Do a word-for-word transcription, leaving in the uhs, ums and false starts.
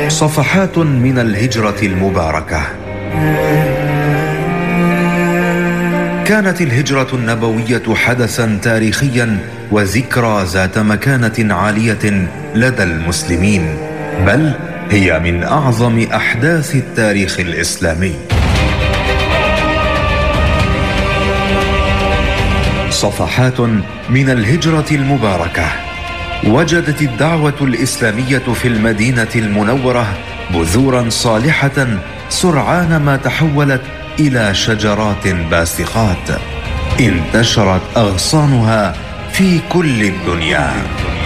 صفحات من الهجرة المباركة. كانت الهجرة النبوية حدثا تاريخيا وذكرى ذات مكانة عالية لدى المسلمين، بل هي من أعظم أحداث التاريخ الإسلامي. صفحات من الهجرة المباركة. وجدت الدعوة الإسلامية في المدينة المنورة بذورا صالحة سرعان ما تحولت إلى شجرات باسقات انتشرت أغصانها في كل الدنيا.